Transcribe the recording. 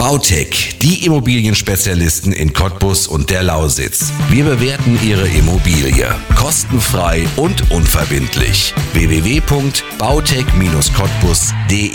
Bautec, die Immobilienspezialisten in Cottbus und der Lausitz. Wir bewerten Ihre Immobilie kostenfrei und unverbindlich. www.bautec-cottbus.de